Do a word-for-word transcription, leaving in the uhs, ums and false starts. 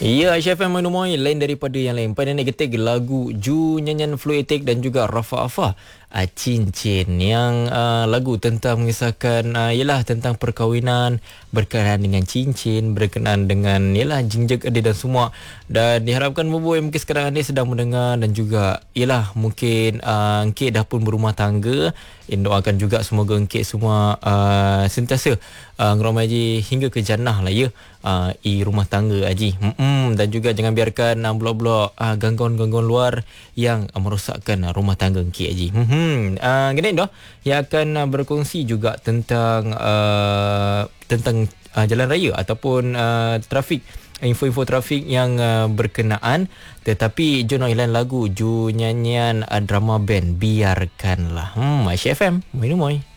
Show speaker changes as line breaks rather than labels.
Ya, Chef M Manumoi lain daripada yang lain. Pada negatif lagu Ju nyanyian Fluitik dan juga Rafa Afah uh, Cincin yang uh, lagu tentang mengisahkan uh, yalah tentang perkahwinan berkenaan dengan cincin, berkenaan dengan yalah jinjak ade dan semua. Dan diharapkan bobo yang mungkin sekarang ni sedang mendengar dan juga yalah mungkin uh, Encik dah pun berumah tangga. In doakan juga semoga Encik semua uh, sentiasa uh, ngerom haji hingga ke jannah lah ya. Uh, i rumah tangga haji. Mm-mm. Dan juga jangan biarkan uh, blok-blok uh, gangguan-gangguan luar yang uh, merosakkan uh, rumah tangga Encik haji. Hmm. Uh, gini dah yang akan uh, berkongsi juga tentang uh, tentang uh, jalan raya ataupun uh, trafik, info-info trafik yang uh, berkenaan. Tetapi jom iklan lagu Ju nyanyian uh, drama band Biarkanlah. Hmm, Aisyah F M, Minum Moi.